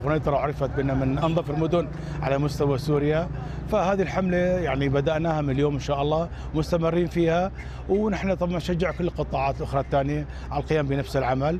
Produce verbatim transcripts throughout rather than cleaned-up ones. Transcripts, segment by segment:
ونيطرة عرفت بأنها من أنظف المدن على مستوى سوريا، فهذه الحملة يعني بدأناها من اليوم إن شاء الله، مستمرين فيها، ونحن طبعا نشجع كل القطاعات الأخرى الثانية على القيام بنفس العمل.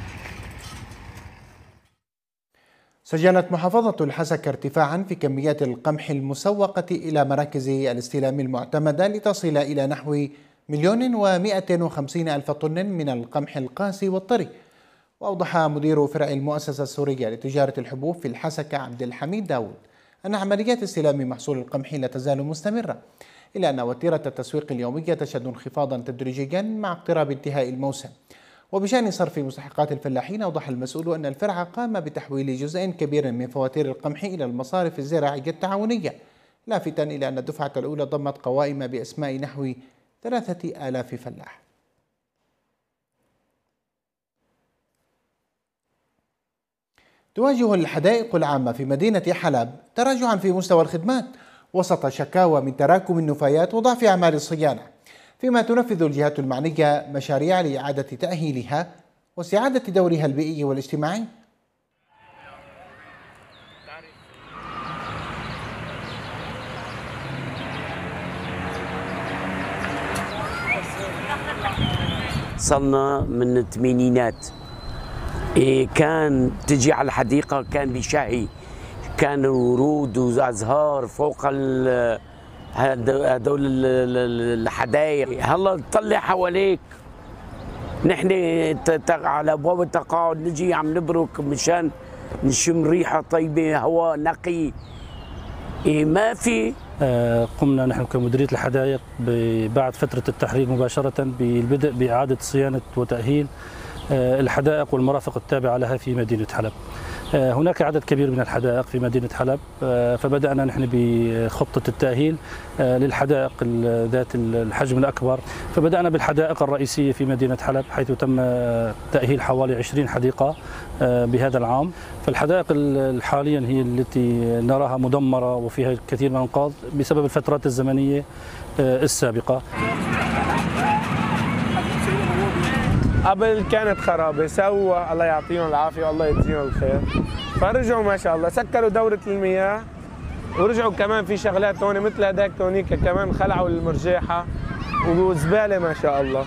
سجلت محافظة الحسكة ارتفاعا في كميات القمح المسوقة إلى مراكز الاستلام المعتمدة لتصل إلى نحو مليون ومائة وخمسين ألف طن من القمح القاسي والطري. وأوضح مدير فرع المؤسسة السورية لتجارة الحبوب في الحسكة عبد الحميد داود أن عمليات استلام محصول القمح لا تزال مستمرة، إلا أن وتيرة التسويق اليومية تشهد انخفاضا تدريجيا مع اقتراب انتهاء الموسم. وبشأن صرف مستحقات الفلاحين، أوضح المسؤول أن الفرع قام بتحويل جزء كبير من فواتير القمح إلى المصارف الزراعية التعاونية، لافتا إلى أن الدفعة الأولى ضمت قوائم بأسماء نحو ثلاثة آلاف فلاح. تواجه الحدائق العامة في مدينة حلب تراجعا في مستوى الخدمات وسط شكاوى من تراكم النفايات وضعف أعمال الصيانة، فيما تنفذ الجهات المعنية مشاريع لإعادة تأهيلها واستعادة دورها البيئي والاجتماعي. صلنا من الثمانينات إيه كان تجي على الحديقة كان بشهي، كان ورود وازهار فوق هدول الحدائق. هلا تطلع حواليك نحن على ابواب التقاعد نجي عم نبرك مشان نشم ريحه طيبه، هواء نقي. إيه ما في. قمنا نحن كمديريه الحدائق بعد فتره التحرير مباشره بالبدء باعاده صيانه وتاهيل الحدائق والمرافق التابعة لها في مدينة حلب. هناك عدد كبير من الحدائق في مدينة حلب، فبدأنا نحن بخطة التأهيل للحدائق ذات الحجم الأكبر. فبدأنا بالحدائق الرئيسية في مدينة حلب، حيث تم تأهيل حوالي عشرين حديقة بهذا العام. فالحدائق حاليا هي التي نراها مدمرة وفيها الكثير من الأنقاض بسبب الفترات الزمنية السابقة. قبل كانت خرابه، سووا الله يعطيهم العافيه والله يجزيهم الخير، فرجعوا ما شاء الله سكروا دوره المياه، ورجعوا كمان في شغلات هون مثل هداك تونيكا كمان خلعوا المرجاحه وزباله ما شاء الله.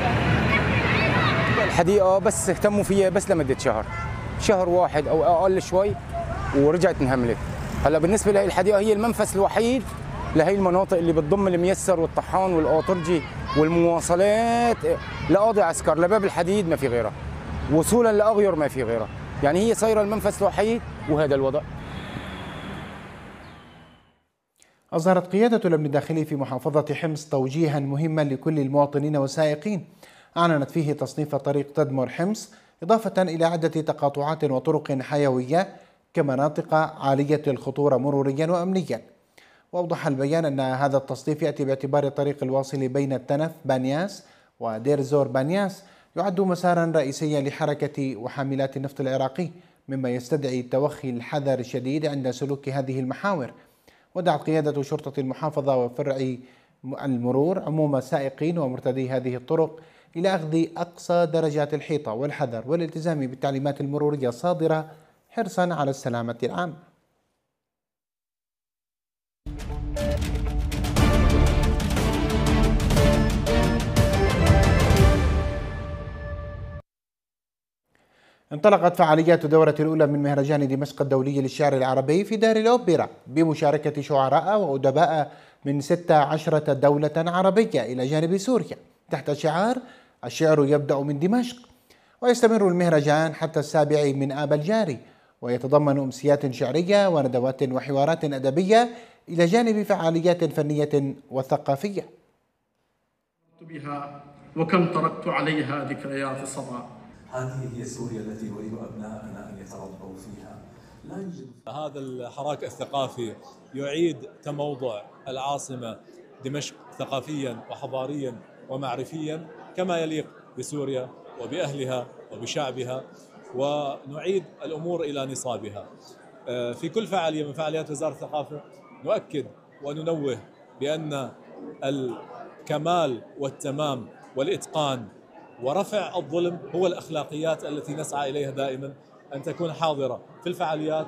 الحديقه بس اهتموا فيها بس لمده شهر، شهر واحد او اقل شوي ورجعت انهملت. هلا بالنسبه لهي الحديقه هي المنفذ الوحيد لهي المناطق اللي بتضم الميسر والطحان والقاطرجي والمواصلات لقاضي عسكر لباب الحديد، ما في غيرها، وصولا لاغير ما في غيرها، يعني هي صايره المنفذ الوحيد وهذا الوضع. أظهرت قيادة الأمن الداخلي في محافظة حمص توجيها مهما لكل المواطنين والسائقين، أعلنت فيه تصنيف طريق تدمر حمص إضافة إلى عدة تقاطعات وطرق حيوية كمناطق عالية الخطورة مروريا وأمنيا. وأوضح البيان أن هذا التصنيف يأتي باعتبار الطريق الواصل بين التنف بانياس ودير زور بانياس يعد مسارا رئيسيا لحركة وحاملات النفط العراقي، مما يستدعي توخي الحذر الشديد عند سلوك هذه المحاور. ودعت قيادة شرطة المحافظة وفرع المرور عموم السائقين ومرتدي هذه الطرق إلى أخذ أقصى درجات الحيطة والحذر والالتزام بالتعليمات المرورية الصادرة حرصا على السلامة العامة. انطلقت فعاليات الدورة الأولى من مهرجان دمشق الدولي للشعر العربي في دار الأوبرا بمشاركة شعراء وأدباء من ستة عشرة دولة عربية إلى جانب سوريا تحت شعار الشعر يبدأ من دمشق. ويستمر المهرجان حتى السابع من آب الجاري، ويتضمن أمسيات شعرية وندوات وحوارات أدبية إلى جانب فعاليات فنية وثقافية. بها وكم تركت عليها ذكريات صبا. هذه هي سوريا التي نريد أبنائنا أن يتربوا فيها. لا يوجد هذا الحراك الثقافي يعيد تموضع العاصمة دمشق ثقافيا وحضاريا ومعرفيا كما يليق بسوريا وبأهلها وبشعبها، ونعيد الأمور إلى نصابها. في كل فعالية من فعاليات وزارة الثقافة نؤكد وننوه بأن الكمال والتمام والإتقان ورفع الظلم هو الأخلاقيات التي نسعى إليها دائما أن تكون حاضرة في الفعاليات